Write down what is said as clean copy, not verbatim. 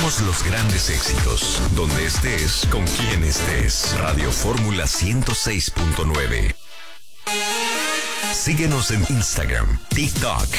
Somos los grandes éxitos. Donde estés, con quien estés. Radio Fórmula 106.9. Síguenos en Instagram, TikTok